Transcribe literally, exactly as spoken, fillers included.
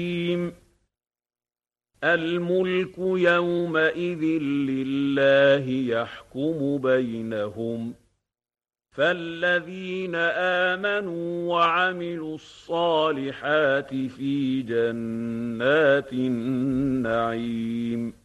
الملك يومئذ لله يحكم بينهم فالذين آمنوا وعملوا الصالحات في جنات النعيم